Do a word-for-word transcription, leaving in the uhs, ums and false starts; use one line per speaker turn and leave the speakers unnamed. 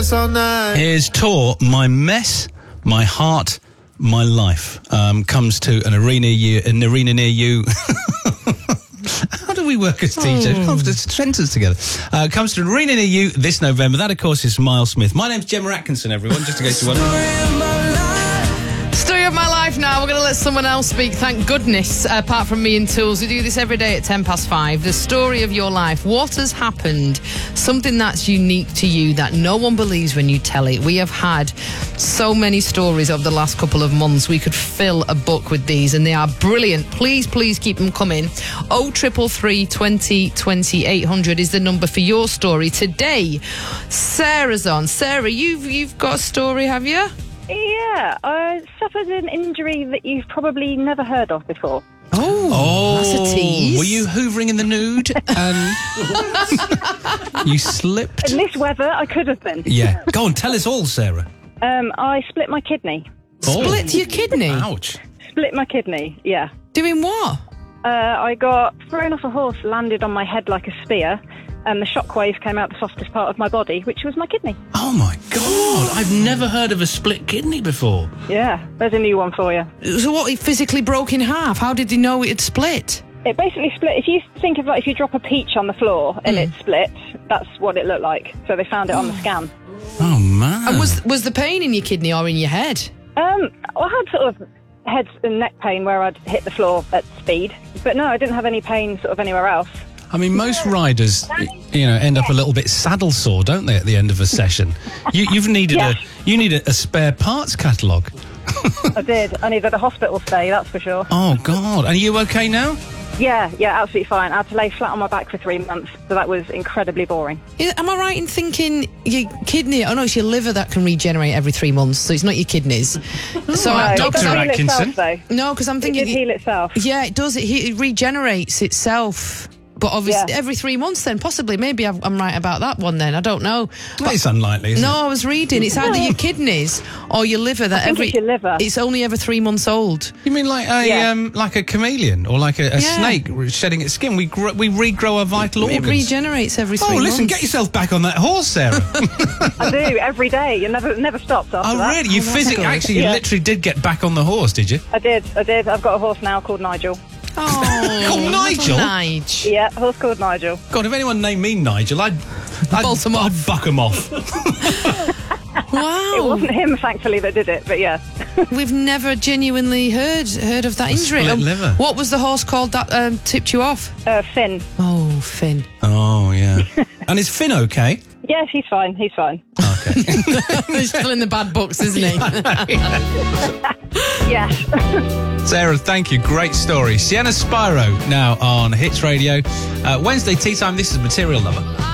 Here's Tour, My Mess, My Heart, My Life. Um, comes to an arena, you, an arena near you. How do we work as D Js? Oh. Put sentence together. Uh, comes to an arena near you this November. That, of course, is Miles Smith. My name's Gemma Atkinson, everyone, just in case you wonder.
Story of my life now. We're going to let someone else speak, thank goodness, uh, apart from me and Tools. We do this every day at ten past five. The story of your life. What has happened? Something that's unique to you that no one believes when you tell it. We have had so many stories over the last couple of months. We could fill a book with these, and they are brilliant. Please, please keep them coming. oh triple three, twenty, twenty, eight hundred is the number for your story. Today, Sarah's on. Sarah, you've, you've got a story, have you?
Yeah, I suffered an injury that you've probably never heard of before.
Oh,
oh
that's a tease.
Were you hoovering in the nude and you slipped?
In this weather, I could have been.
Yeah. Go on, tell us all, Sarah.
Um, I split my kidney.
Oh.
Split your kidney?
Ouch.
Split my kidney, yeah.
Doing what?
Uh, I got thrown off a horse, landed on my head like a spear, and the shockwave came out the softest part of my body, which was my kidney.
Oh, my God. I've never heard of a split kidney before.
Yeah, there's a new one for you.
So what, it physically broke in half? How did they know it had split?
It basically split. If you think of like if you drop a peach on the floor and
Mm.
it split, that's what it looked like. So they found it on the scan.
Oh, man.
And was was the pain in your kidney or in your head?
Um, I had sort of head and neck pain where I'd hit the floor at speed. But no, I didn't have any pain sort of anywhere else.
I mean, most riders, you know, end up a little bit saddle sore, don't they, at the end of a session? You, you've needed
Yes.
a you need a, a spare parts catalogue.
I did. I needed a hospital stay, that's for sure.
Oh, God. Are you okay now?
Yeah, yeah, absolutely fine. I had to lay flat on my back for three months, so that was incredibly boring.
Is, am I right in thinking your kidney? Oh no, it's your liver that can regenerate every three months, so it's not your kidneys. So
No,
I,
it
Doctor
does heal
Atkinson.
itself, though.
no, because I'm
It
thinking.
did heal itself.
Yeah, it does. It, it regenerates itself. But obviously,
Yeah.
every three months, then possibly, maybe I'm, I'm right about that one. Then I don't know. But-
It's unlikely, isn't
no,
it?
I was reading. It's either your kidneys or your liver. That
I think
every
it's your liver.
It's only ever three months old.
You mean like a
Yeah.
um, like a chameleon or like a, a
Yeah.
snake shedding its skin? We gr- we regrow our vital
It
organs.
regenerates every three
Oh,
months.
listen, get yourself back on that horse, Sarah.
I do, every day. You never never stopped after
Oh,
that.
really? You
that's
physically,
good.
actually, you
Yeah.
literally did get back on the horse, did you?
I did, I did. I've got a horse now called Nigel.
Oh,
Called Nigel?
Nigel.
Yeah, a horse called Nigel.
God, if anyone named me Nigel, I'd, I'd,
Bolt 'em
I'd
off.
buck 'em off.
Wow.
It wasn't him, thankfully, that did it, but yeah.
We've never genuinely heard heard of that injury.
split
Um,
liver.
What was the horse called that um, tipped you off?
Uh, Finn.
Oh, Finn.
Oh, yeah. And is Finn okay?
Yes, he's fine, he's fine.
Okay.
He's still in the bad books, isn't he?
Yes.
Sarah, thank you. Great story. Sienna Spyro now on Hits Radio. Uh, Wednesday tea time. This is Material Lover.